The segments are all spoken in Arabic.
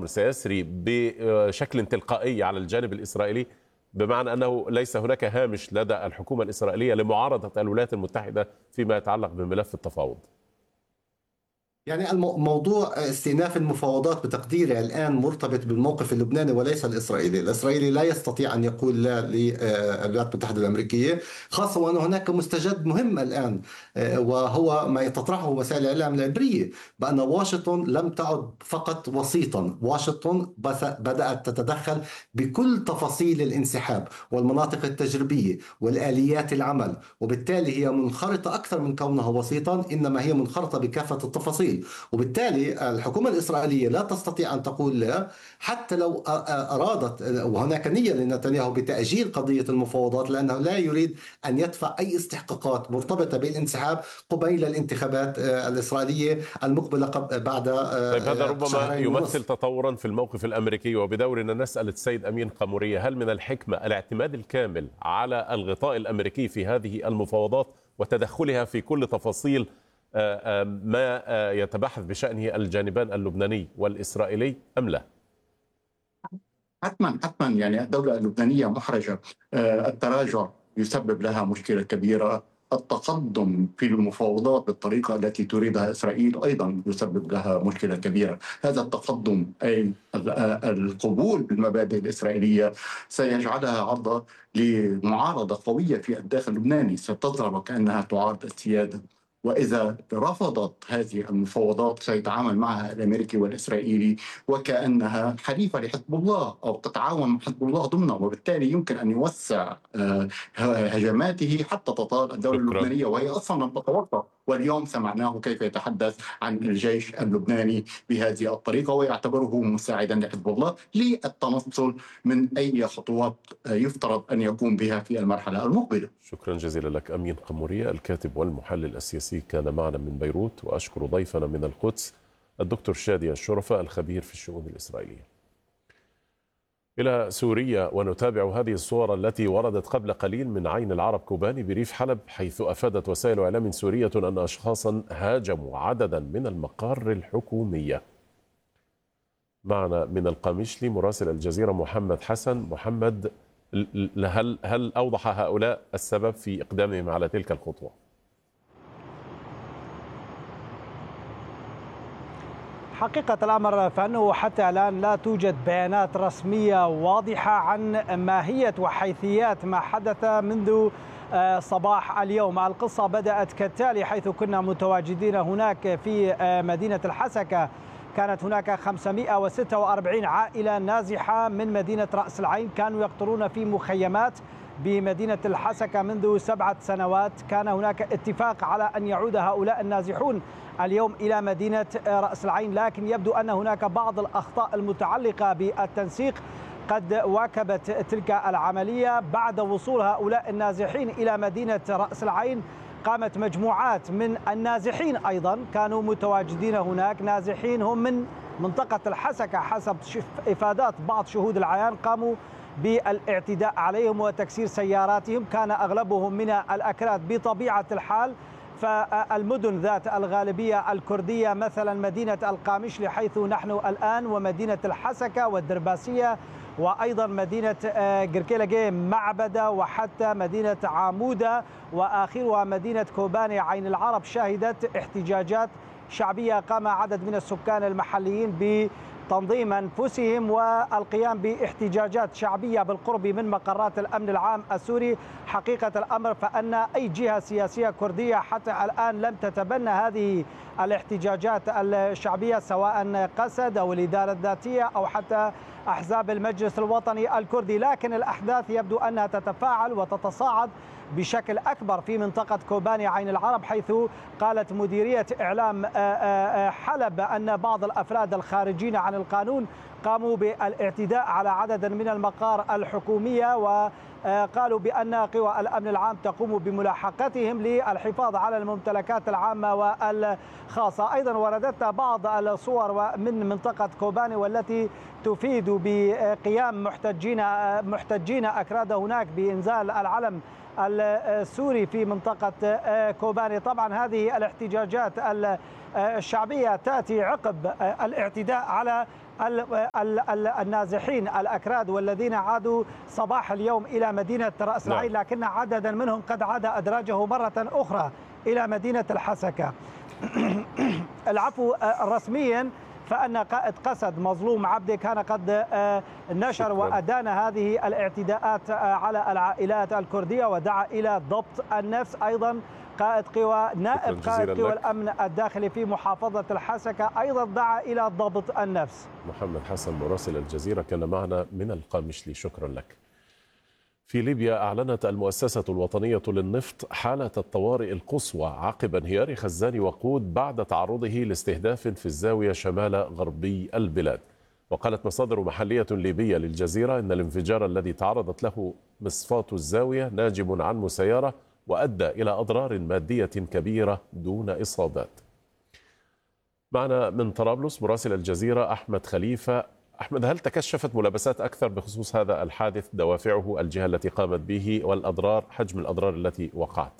الأمر سيسري بشكل تلقائي على الجانب الإسرائيلي، بمعنى أنه ليس هناك هامش لدى الحكومة الإسرائيلية لمعارضة الولايات المتحدة فيما يتعلق بملف التفاوض؟ يعني موضوع استئناف المفاوضات بتقديري الآن مرتبط بالموقف اللبناني وليس الإسرائيلي. الإسرائيلي لا يستطيع أن يقول لا للولايات المتحدة الأمريكية، خاصة وأن هناك مستجد مهم الآن، وهو ما تطرحه وسائل الإعلام العبرية بأن واشنطن لم تعد فقط وسيطا. واشنطن بدأت تتدخل بكل تفاصيل الانسحاب والمناطق التجريبية والآليات العمل، وبالتالي هي منخرطة أكثر من كونها وسيطا، إنما هي منخرطة بكافة التفاصيل. وبالتالي الحكومة الإسرائيلية لا تستطيع أن تقول لا، حتى لو أرادت، وهناك نية لنتنياهو بتأجيل قضية المفاوضات، لأنه لا يريد أن يدفع أي استحقاقات مرتبطة بالانسحاب قبيل الانتخابات الإسرائيلية المقبلة بعد طيب، هذا ربما شهرين يمثل ونصف. تطورا في الموقف الأمريكي، وبدورنا نسأل السيد أمين قمورية: هل من الحكمة الاعتماد الكامل على الغطاء الأمريكي في هذه المفاوضات وتدخلها في كل تفاصيل ما يتبحث بشأنه الجانبان اللبناني والإسرائيلي أم لا؟ حتما حتما، يعني الدولة اللبنانية محرجة، التراجع يسبب لها مشكلة كبيرة، التقدم في المفاوضات بالطريقة التي تريدها إسرائيل أيضا يسبب لها مشكلة كبيرة. هذا التقدم أي القبول بالمبادئ الإسرائيلية سيجعلها عرضة لمعارضة قوية في الداخل اللبناني، ستظهر وكأنها تعارض السيادة. وإذا رفضت هذه المفاوضات سيتعامل معها الأمريكي والإسرائيلي وكأنها حليفة لحزب الله أو تتعاون مع حزب الله ضمنه، وبالتالي يمكن أن يوسع هجماته حتى تطال الدولة اللبنانية، وهي أصلا لم تتوقف. واليوم سمعناه كيف يتحدث عن الجيش اللبناني بهذه الطريقة ويعتبره مساعدا لحزب الله للتنصل من أي خطوات يفترض أن يقوم بها في المرحلة المقبلة. شكرا جزيلا لك أمين قمورية، الكاتب والمحلل السياسي، كان معنا من بيروت. وأشكر ضيفنا من القدس الدكتور شادي الشرفة الخبير في الشؤون الإسرائيلية. إلى سوريا، ونتابع هذه الصور التي وردت قبل قليل من عين العرب كوباني بريف حلب، حيث أفادت وسائل إعلام سورية أن أشخاصا هاجموا عددا من المقار الحكومية. معنا من القامشلي مراسل الجزيرة محمد حسن. محمد، هل أوضح هؤلاء السبب في إقدامهم على تلك الخطوة؟ حقيقة الأمر فأنه حتى الآن لا توجد بيانات رسمية واضحة عن ماهية وحيثيات ما حدث منذ صباح اليوم. القصة بدأت كالتالي: حيث كنا متواجدين هناك في مدينة الحسكة، كانت هناك 546 عائلة نازحة من مدينة رأس العين، كانوا يقطرون في مخيمات بمدينة الحسكة منذ 7 سنوات. كان هناك اتفاق على أن يعود هؤلاء النازحون اليوم إلى مدينة رأس العين، لكن يبدو أن هناك بعض الأخطاء المتعلقة بالتنسيق قد واكبت تلك العملية. بعد وصول هؤلاء النازحين إلى مدينة رأس العين قامت مجموعات من النازحين أيضا كانوا متواجدين هناك، نازحين هم من منطقة الحسكة حسب إفادات بعض شهود العيان، قاموا بالاعتداء عليهم وتكسير سياراتهم. كان أغلبهم من الأكراد بطبيعة الحال. فالمدن ذات الغالبية الكردية مثلا مدينة القامشلي حيث نحن الآن، ومدينة الحسكة والدرباسية، وأيضا مدينة قرقيلقي معبدة، وحتى مدينة عامودة، وآخرها مدينة كوباني عين العرب، شهدت احتجاجات شعبية. قام عدد من السكان المحليين بتنظيم أنفسهم والقيام باحتجاجات شعبية بالقرب من مقرات الأمن العام السوري. حقيقة الأمر فأن أي جهة سياسية كردية حتى الآن لم تتبنى هذه الاحتجاجات الشعبية، سواء قسد أو الإدارة الذاتية أو حتى أحزاب المجلس الوطني الكردي. لكن الأحداث يبدو أنها تتفاعل وتتصاعد بشكل أكبر في منطقة كوباني عين العرب، حيث قالت مديرية إعلام حلب أن بعض الأفراد الخارجين عن القانون قاموا بالاعتداء على عدد من المقار الحكومية، وقالوا بأن قوى الأمن العام تقوم بملاحقتهم للحفاظ على الممتلكات العامة والخاصة. أيضا وردتنا بعض الصور من منطقة كوباني والتي تفيد بقيام محتجين أكراد هناك بإنزال العلم السوري في منطقة كوباني. طبعا هذه الاحتجاجات الشعبية تأتي عقب الاعتداء على النازحين الأكراد والذين عادوا صباح اليوم إلى مدينة رأس العين، لكن عددا منهم قد عاد أدراجه مرة أخرى إلى مدينة الحسكة. العفو، رسميا فأن قائد قسد مظلوم عبده كان قد نشر وأدان هذه الاعتداءات على العائلات الكردية ودعا إلى ضبط النفس. أيضا قائد قوى نائب قائد قوى الأمن الداخلي في محافظة الحسكة أيضا دعا إلى ضبط النفس. محمد حسن مراسل الجزيرة كان معنا من القامشلي، شكرا لك. في ليبيا أعلنت المؤسسة الوطنية للنفط حالة الطوارئ القصوى عقب انهيار خزان وقود بعد تعرضه لاستهداف في الزاوية شمال غربي البلاد. وقالت مصادر محلية ليبية للجزيرة إن الانفجار الذي تعرضت له مصفاة الزاوية ناجم عن مسيرة وأدى إلى أضرار مادية كبيرة دون إصابات. معنا من طرابلس مراسل الجزيرة أحمد خليفة. أحمد، هل تكشفت ملابسات أكثر بخصوص هذا الحادث، دوافعه، الجهة التي قامت به، والأضرار، حجم الأضرار التي وقعت؟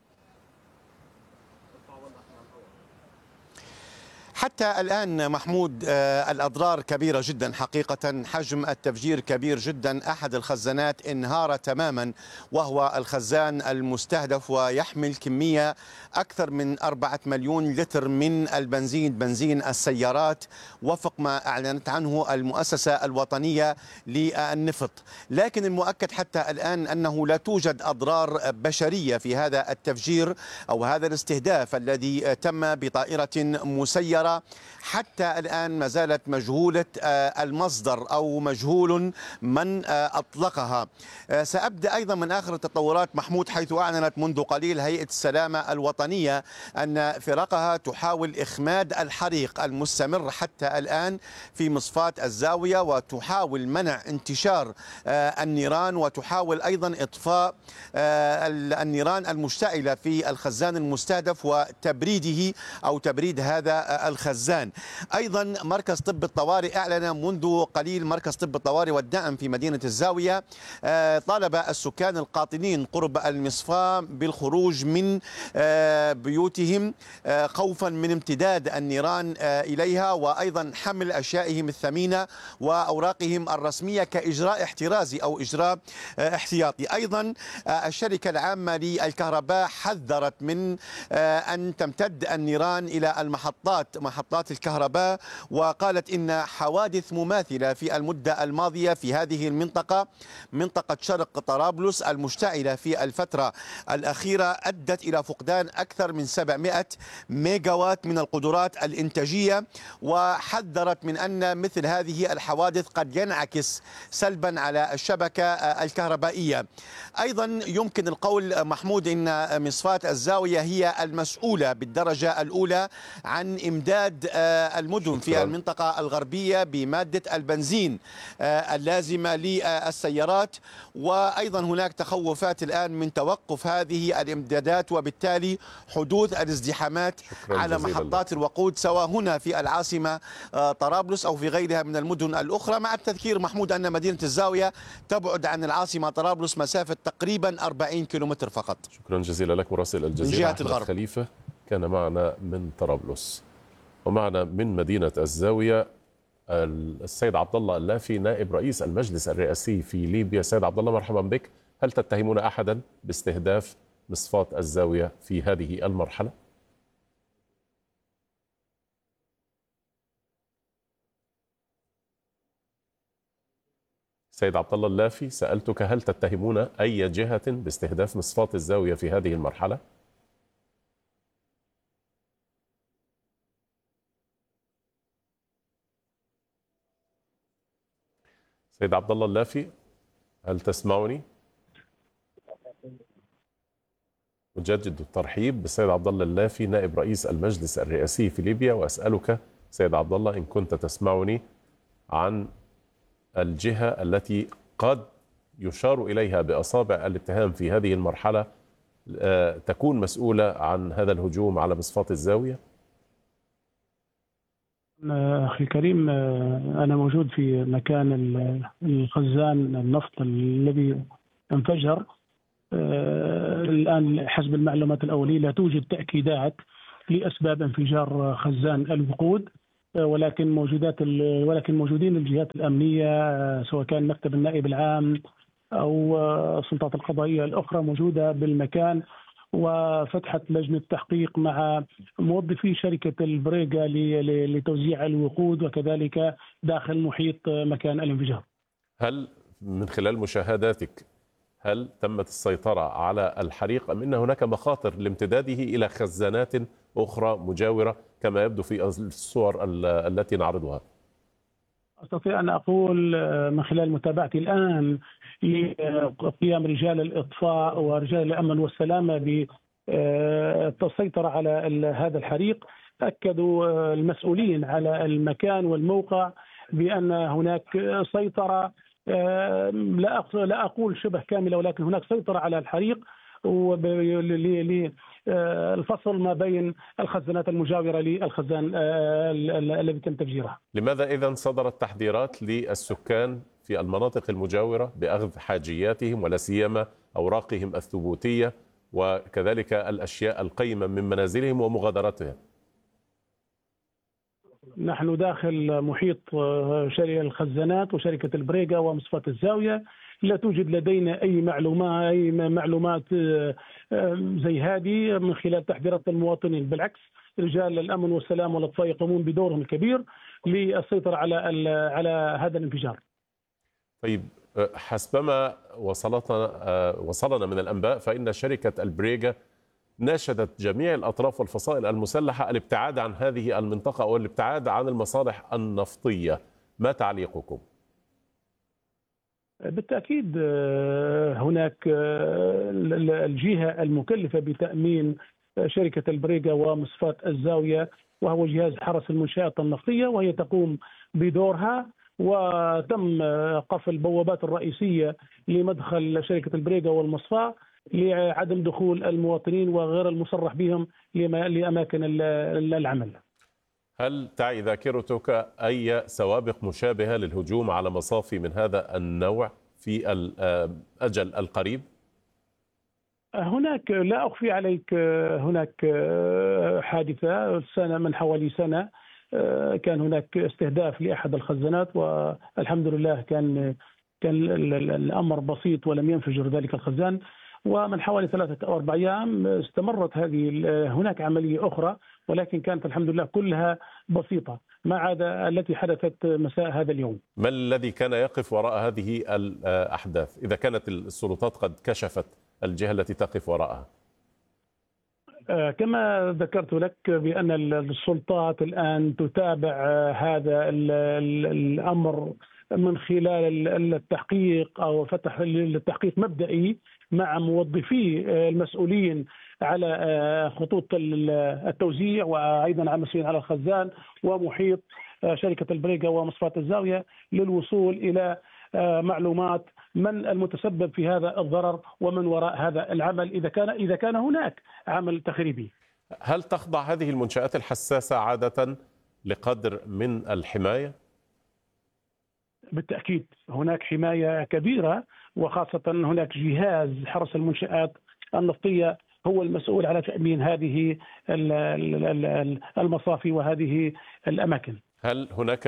حتى الآن محمود الأضرار كبيرة جدا حقيقة، حجم التفجير كبير جدا. أحد الخزانات انهار تماما وهو الخزان المستهدف، ويحمل كمية أكثر من 4 مليون لتر من البنزين، بنزين السيارات، وفق ما أعلنت عنه المؤسسة الوطنية للنفط. لكن المؤكد حتى الآن أنه لا توجد أضرار بشرية في هذا التفجير أو هذا الاستهداف الذي تم بطائرة مسيرة. حتى الآن ما زالت مجهولة المصدر أو مجهول من أطلقها. سأبدأ أيضا من آخر التطورات محمود، حيث أعلنت منذ قليل هيئة السلامة الوطنية أن فرقها تحاول إخماد الحريق المستمر حتى الآن في مصفاة الزاوية، وتحاول منع انتشار النيران، وتحاول أيضا إطفاء النيران المشتعلة في الخزان المستهدف وتبريده أو تبريد هذا الخزان. أيضا مركز طب الطوارئ أعلن منذ قليل، مركز طب الطوارئ والدعم في مدينة الزاوية طالب السكان القاطنين قرب المصفاة بالخروج من بيوتهم خوفا من امتداد النيران إليها، وأيضا حمل أشيائهم الثمينة وأوراقهم الرسمية كإجراء احترازي أو إجراء احتياطي. أيضا الشركة العامة للكهرباء حذرت من أن تمتد النيران إلى محطات الكهرباء، وقالت إن حوادث مماثلة في المدة الماضية في هذه المنطقة، منطقة شرق طرابلس المشتعلة في الفترة الأخيرة، أدت إلى فقدان أكثر من 700 ميجاوات من القدرات الإنتاجية، وحذرت من أن مثل هذه الحوادث قد ينعكس سلبا على الشبكة الكهربائية. أيضا يمكن القول محمود إن مصفاة الزاوية هي المسؤولة بالدرجة الأولى عن إمداد المدن في المنطقة الغربية بمادة البنزين اللازمة للسيارات، وأيضا هناك تخوفات الآن من توقف هذه الإمدادات وبالتالي حدوث الازدحامات على محطات الوقود سواء هنا في العاصمة طرابلس أو في غيرها من المدن الأخرى، مع التذكير محمود أن مدينة الزاوية تبعد عن العاصمة طرابلس مسافة تقريبا 40 كيلومتر فقط. شكرا جزيلا لك مراسل الجزيرة أحمد خليفة كان معنا من طرابلس. ومعنا من مدينة الزاوية السيد عبد الله اللافي نائب رئيس المجلس الرئاسي في ليبيا. سيد عبد الله، مرحبا بك. هل تتهمون أحدا باستهداف مصفاة الزاوية في هذه المرحلة؟ سيد عبد الله اللافي، سألتك هل تتهمون أي جهة باستهداف مصفاة الزاوية في هذه المرحلة؟ سيد عبد الله اللافي، هل تسمعني؟ أجدد الترحيب بالسيد عبد الله اللافي نائب رئيس المجلس الرئاسي في ليبيا، وأسألك سيد عبد الله إن كنت تسمعني عن الجهة التي قد يشار إليها بأصابع الاتهام في هذه المرحلة تكون مسؤولة عن هذا الهجوم على مصفاة الزاوية؟ أخي الكريم، أنا موجود في مكان الخزان النفط الذي انفجر. الآن حسب المعلومات الأولية لا توجد تأكيدات لأسباب انفجار خزان الوقود، ولكن موجودين الجهات الأمنية، سواء كان مكتب النائب العام أو السلطات القضائية الأخرى موجودة بالمكان، وفتحت لجنة تحقيق مع موظفي شركة البريغا لتوزيع الوقود وكذلك داخل محيط مكان الانفجار. هل من خلال مشاهداتك هل تمت السيطرة على الحريق أم أن هناك مخاطر لامتداده إلى خزانات أخرى مجاورة كما يبدو في الصور التي نعرضها؟ أستطيع أن أقول من خلال متابعتي الآن لقيام رجال الإطفاء ورجال الأمن والسلامة بالسيطرة على هذا الحريق. أكدوا المسؤولين على المكان والموقع بأن هناك سيطرة، لا أقول شبه كاملة، ولكن هناك سيطرة على الحريق الفصل ما بين الخزانات المجاورة للخزان الذي تم تفجيرها. لماذا إذن صدرت تحذيرات للسكان في المناطق المجاورة بأخذ حاجياتهم ولا سيما أوراقهم الثبوتية وكذلك الأشياء القيمة من منازلهم ومغادرتها؟ نحن داخل محيط الخزانات وشركة البريغا ومصفاة الزاوية، لا توجد لدينا أي معلومات زي هذه من خلال تحذيرات المواطنين. بالعكس، رجال الأمن والسلام والإطفاء يقومون بدورهم الكبير للسيطرة على هذا الانفجار. طيب، حسبما وصلنا من الأنباء فإن شركة البريغا ناشدت جميع الأطراف والفصائل المسلحة الابتعاد عن هذه المنطقة أو الابتعاد عن المصالح النفطية. ما تعليقكم؟ بالتأكيد هناك الجهة المكلفة بتأمين شركة البريغا ومصفاة الزاوية وهو جهاز حرس المنشآت النفطية، وهي تقوم بدورها، وتم قفل البوابات الرئيسية لمدخل شركة البريغا والمصفاة لعدم دخول المواطنين وغير المصرح بهم لأماكن العمل. هل تعي ذاكرتك أي سوابق مشابهة للهجوم على مصافي من هذا النوع في الأجل القريب؟ هناك، لا أخفي عليك، هناك حادثة من حوالي سنة كان هناك استهداف لأحد الخزانات، والحمد لله كان الأمر بسيط ولم ينفجر ذلك الخزان. ومن حوالي 3 أو 4 أيام استمرت هناك عملية أخرى، ولكن كانت الحمد لله كلها بسيطة ما عدا التي حدثت مساء هذا اليوم. ما الذي كان يقف وراء هذه الأحداث إذا كانت السلطات قد كشفت الجهة التي تقف وراءها؟ كما ذكرت لك بأن السلطات الآن تتابع هذا الأمر من خلال التحقيق أو فتح التحقيق مبدئي مع موظفي المسؤولين على خطوط التوزيع، وأيضا على المسؤولين على الخزان ومحيط شركة البريغا ومصفاة الزاوية للوصول إلى معلومات من المتسبب في هذا الضرر ومن وراء هذا العمل إذا كان هناك عمل تخريبي. هل تخضع هذه المنشآت الحساسة عادة لقدر من الحماية؟ بالتأكيد هناك حماية كبيرة، وخاصة هناك جهاز حرس المنشآت النفطية هو المسؤول على تأمين هذه المصافي وهذه الأماكن. هل هناك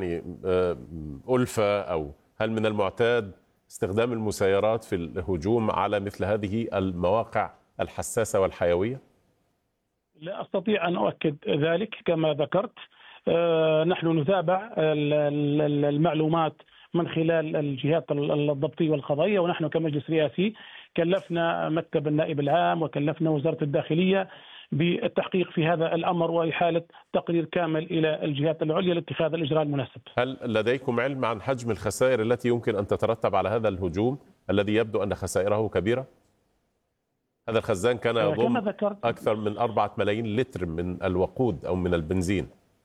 ألفة أو هل من المعتاد استخدام المسيرات في الهجوم على مثل هذه المواقع الحساسة والحيوية؟ لا أستطيع أن أؤكد ذلك. كما ذكرت نحن نتابع المعلومات من خلال الجهات الضبطية والقضائية، ونحن كمجلس رئاسي كلفنا مكتب النائب العام وكلفنا وزارة الداخلية بالتحقيق في هذا الأمر وإحالة تقرير كامل إلى الجهات العليا لاتخاذ الإجراء المناسب. هل لديكم علم عن حجم الخسائر التي يمكن أن تترتب على هذا الهجوم الذي يبدو أن خسائره كبيرة؟ هذا الخزان كان يضم أكثر من 4 ملايين لتر من الوقود أو من البنزين.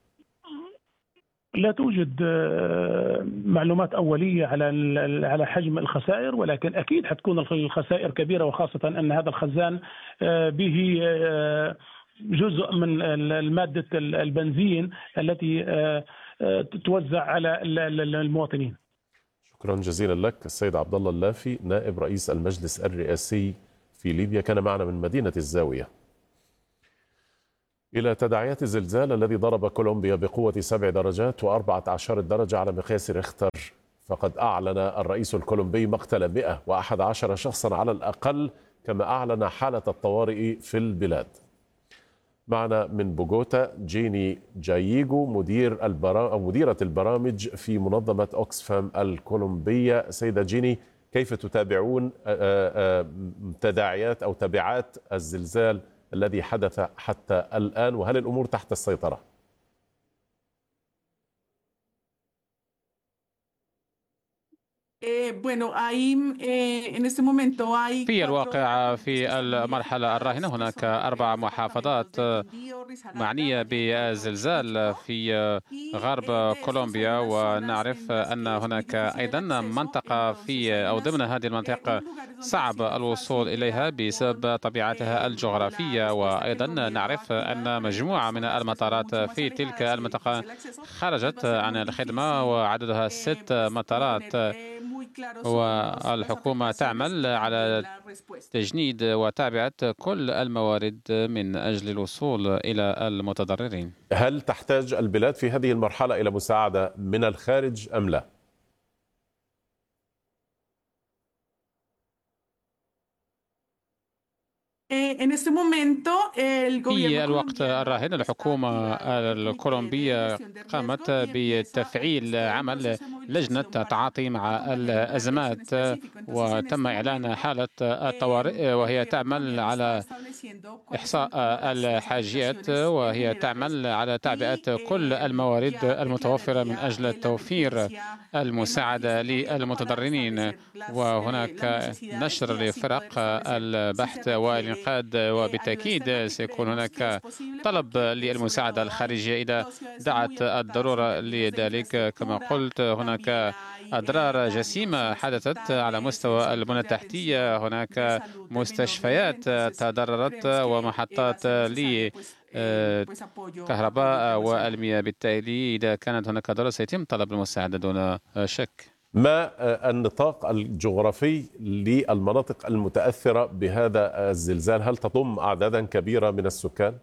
لا توجد معلومات أولية على حجم الخسائر، ولكن أكيد حتكون الخسائر كبيرة، وخاصة أن هذا الخزان به جزء من المادة البنزين التي توزع على المواطنين. شكرا جزيلا لك السيد عبد الله اللافي، نائب رئيس المجلس الرئاسي في ليبيا، كان معنا من مدينة الزاوية. إلى تداعيات الزلزال الذي ضرب كولومبيا بقوة 7 درجات و14 درجة على مقياس ريختر، فقد أعلن الرئيس الكولومبي مقتل 111 شخصا على الأقل، كما أعلن حالة الطوارئ في البلاد. معنا من بوغوتا جيني جاييغو مديرة البرامج في منظمة أوكسفام الكولومبية. سيدة جيني، كيف تتابعون تداعيات أو تبعات الزلزال الذي حدث حتى الآن، وهل الأمور تحت السيطرة؟ في الواقع في المرحلة الراهنة هناك 4 محافظات معنية بالزلزال في غرب كولومبيا، ونعرف أن هناك أيضا منطقة في أو ضمن هذه المنطقة صعب الوصول إليها بسبب طبيعتها الجغرافية، وأيضا نعرف أن مجموعة من المطارات في تلك المنطقة خرجت عن الخدمة وعددها 6 مطارات، والحكومة تعمل على تجنيد وتعبئة كل الموارد من أجل الوصول إلى المتضررين. هل تحتاج البلاد في هذه المرحلة إلى مساعدة من الخارج أم لا؟ في الوقت الراهن الحكومة الكولومبية قامت بتفعيل عمل لجنة تعاطي مع الأزمات، وتم إعلان حالة الطوارئ، وهي تعمل على إحصاء الحاجيات، وهي تعمل على تعبئة كل الموارد المتوفرة من أجل توفير المساعدة للمتضررين. وهناك نشر لفرق البحث والإنقاذ، وبالتأكيد سيكون هناك طلب للمساعدة الخارجية إذا دعت الضرورة لذلك. كما قلت هناك أضرار جسيمة حدثت على مستوى البنى التحتية، هناك مستشفيات تضررت ومحطات لكهرباء والمياه، بالتالي إذا كانت هناك ضرورة سيتم طلب المساعدة دون شك. ما النطاق الجغرافي للمناطق المتأثرة بهذا الزلزال؟ هل تضم أعدادا كبيرة من السكان؟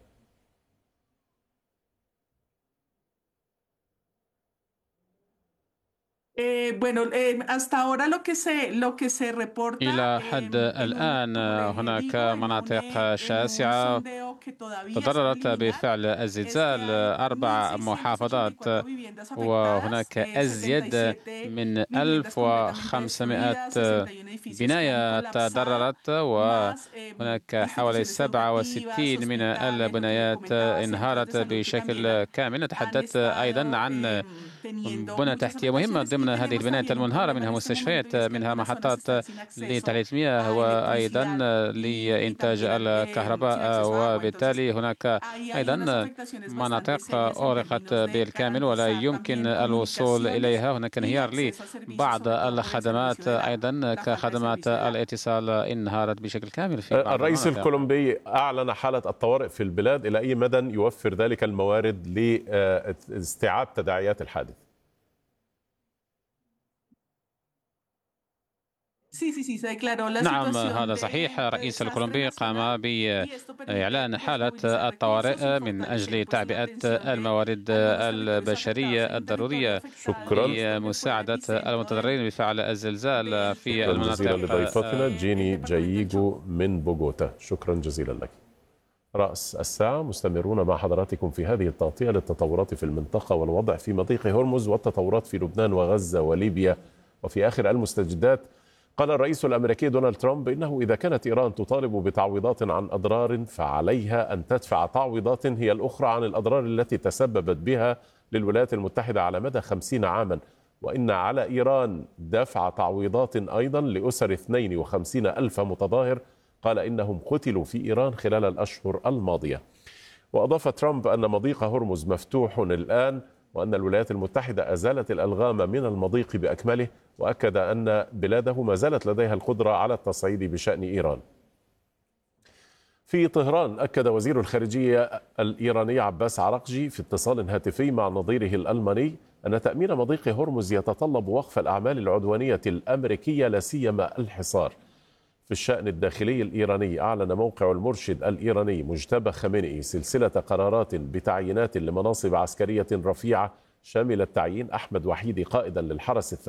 إلى حد الآن هناك مناطق شاسعة تضررت بفعل الزلزال، 4 محافظات، وهناك أزيد من 1500 بناية تضررت، وهناك حوالي 67 من البنايات انهارت بشكل كامل. نتحدث أيضا عن بنى تحتية مهمة ضمن هذه البنايات المنهارة، منها مستشفيات، منها محطات لتحلية المياه، وأيضا لإنتاج الكهرباء، وبالتالي هناك أيضا مناطق أغلقت بالكامل ولا يمكن الوصول إليها. هناك انهيار لبعض الخدمات أيضا كخدمات الاتصال انهارت بشكل كامل في بعض الرئيس الكولومبي أعلن حالة الطوارئ في البلاد، إلى أي مدى يوفر ذلك الموارد لاستيعاب تداعيات الحادث؟ نعم هذا صحيح. رئيس الكولومبي قام بإعلان حالة الطوارئ من أجل تعبئة الموارد البشرية الضرورية لمساعدة المتضررين بفعل الزلزال في المناطق. شكرا جزيلا لضيفتنا جيني جاييغو من بوغوتا، شكرا جزيلا لك. رأس الساعة مستمرون مع حضراتكم في هذه التغطية للتطورات في المنطقة والوضع في مضيق هرمز والتطورات في لبنان وغزة وليبيا. وفي آخر المستجدات قال الرئيس الأمريكي دونالد ترامب إنه إذا كانت إيران تطالب بتعويضات عن أضرار فعليها أن تدفع تعويضات هي الأخرى عن الأضرار التي تسببت بها للولايات المتحدة على مدى 50 عاما، وإن على إيران دفع تعويضات أيضا لأسر 52 ألف متظاهر قال إنهم قتلوا في إيران خلال الأشهر الماضية. وأضاف ترامب أن مضيق هرمز مفتوح الآن، وأن الولايات المتحدة أزالت الألغام من المضيق بأكمله، وأكد أن بلاده ما زالت لديها القدرة على التصعيد بشأن إيران. في طهران أكد وزير الخارجية الإيراني عباس عراقجي في اتصال هاتفي مع نظيره الألماني أن تأمين مضيق هرمز يتطلب وقف الأعمال العدوانية الأمريكية لا سيما الحصار. في الشأن الداخلي الإيراني، أعلن موقع المرشد الإيراني مجتبى خامنئي سلسلة قرارات بتعيينات لمناصب عسكرية رفيعة، شامل تعيين أحمد وحيدي قائدا للحرس الثوري